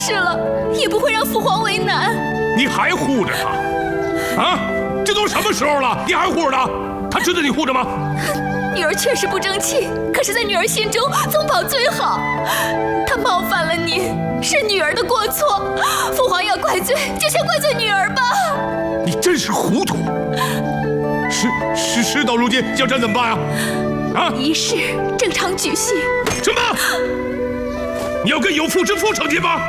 是了，也不会让父皇为难。 你还护着他？啊，这都什么时候了，你还护着他？他值得你护着吗？ 女儿确实不争气，可是在女儿心中，宗保最好。他冒犯了你，是女儿的过错。父皇要怪罪，就先怪罪女儿吧。 你真是糊涂。事到如今，江山怎么办呀？啊！ 仪式正常举行。 什么？你要跟有妇之夫成亲吗？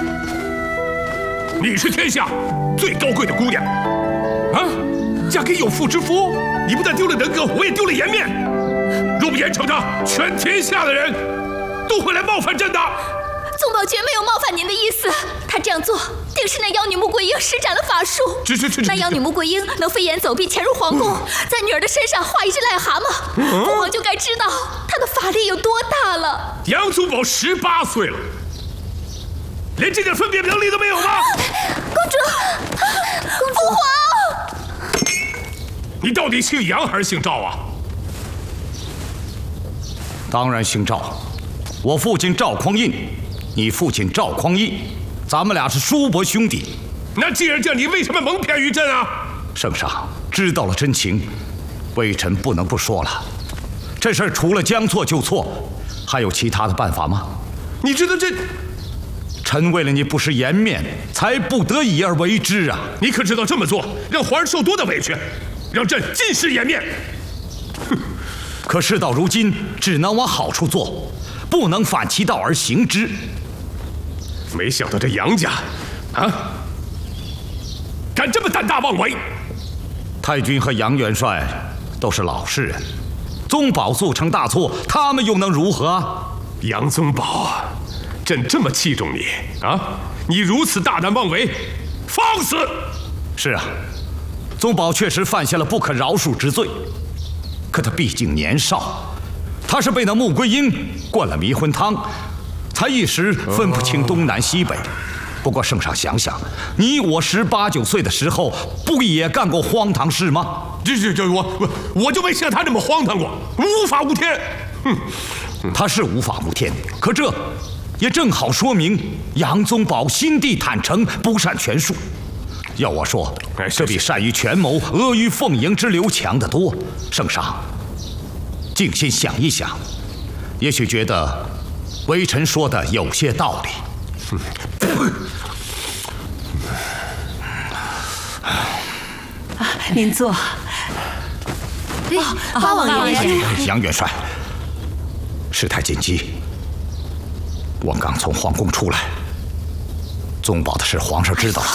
你是天下最高贵的姑娘，啊！嫁给有妇之夫，你不但丢了人格，我也丢了颜面。若不严惩他，全天下的人都会来冒犯朕的。 宗保绝没有冒犯您的意思，他这样做定是那妖女穆桂英施展了法术。那妖女穆桂英能飞檐走壁潜入皇宫，在女儿的身上画一只癞蛤蟆，父皇就该知道她的法力有多大了。 杨宗保18岁了，连这点分辨能力都没有吗？ 公主，父皇， 你到底姓杨还是姓赵啊？ 当然姓赵，我父亲赵匡胤，你父亲赵匡义，咱们俩是叔伯兄弟。 那既然这样，你为什么蒙骗于朕啊？ 圣上知道了真情，微臣不能不说了。这事儿除了将错就错，还有其他的办法吗？ 你知道这…… 臣为了你不失颜面，才不得已而为之啊！ 你可知道这么做让皇上受多大委屈，让朕尽失颜面？ 哼！可事到如今，只能往好处做，不能反其道而行之。 没想到这杨家，啊，敢这么胆大妄为！ 太君和杨元帅都是老实人，宗保做成大错，他们又能如何啊？ 杨宗保，朕这么器重你啊，你如此大胆妄为，放肆！ 是啊，宗保确实犯下了不可饶恕之罪，可他毕竟年少，他是被那穆桂英灌了迷魂汤，才一时分不清东南西北。不过圣上想想，你我18、19岁的时候，不也干过荒唐事吗？ 我就没像他这么荒唐过，无法无天。 哼，他是无法无天，可这也正好说明杨宗保心地坦诚，不善权术。要我说，这比善于权谋、阿谀奉迎之流强得多。圣上，静心想一想，也许觉得微臣说的有些道理。 您坐。 八王爷， 杨元帅，事态紧急，我刚从皇宫出来，宗保的事皇上知道了。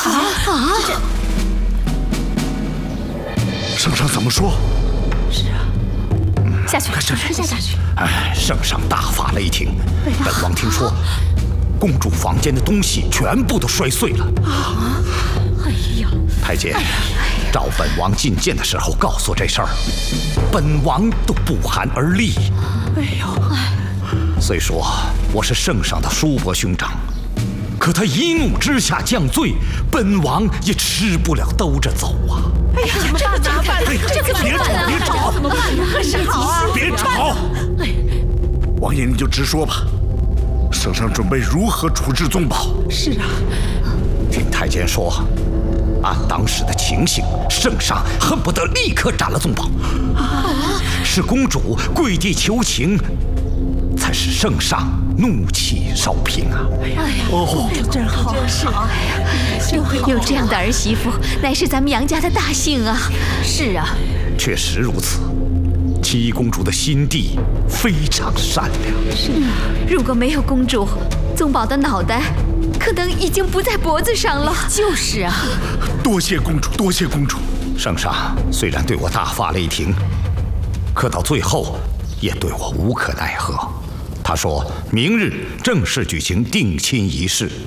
圣上怎么说？ 是啊， 下去，下去。 哎，圣上大发雷霆，本王听说，公主房间的东西全部都摔碎了。 啊！哎呀， 太监，照本王觐见的时候告诉这事儿，本王都不寒而栗。 哎呦， 虽说我是圣上的叔伯兄长，可他一怒之下降罪，本王也吃不了兜着走啊！ 哎呀，怎么办？ 别吵！ 怎么办呢？是好啊！ 别吵！王爷，你就直说吧。圣上准备如何处置宗保？ 是啊， 听太监说，按当时的情形，圣上恨不得立刻斩了宗保。是公主跪地求情，才使圣上怒气稍平啊！ 哎呀，真好，是啊， 有这样的儿媳妇，乃是咱们杨家的大幸啊！ 是啊， 确实如此。七公主的心地非常善良。 是啊，如果没有公主，宗保的脑袋可能已经不在脖子上了。 就是啊， 多谢公主，多谢公主。 圣上虽然对我大发雷霆，可到最后也对我无可奈何。他说明日正式举行定亲仪式，